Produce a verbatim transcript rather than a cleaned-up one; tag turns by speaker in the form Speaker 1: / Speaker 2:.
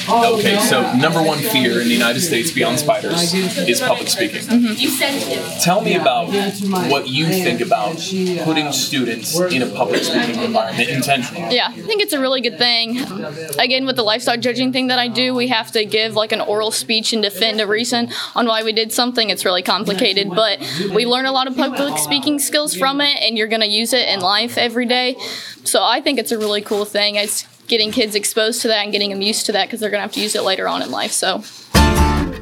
Speaker 1: Okay, so number one fear in the United States beyond spiders is public speaking.
Speaker 2: Mm-hmm.
Speaker 1: Tell me about what you think about putting students in a public speaking environment intentionally.
Speaker 2: Yeah, I think it's a really good thing. Again, with the livestock judging thing that I do, we have to give like an oral speech and defend a reason on why we did something. It's really complicated, but we learn a lot of public speaking skills from it, and you're going to use it in life every day. So I think it's a really cool thing. It's getting kids exposed to that and getting them used to that because they're going to have to use it later on in life. So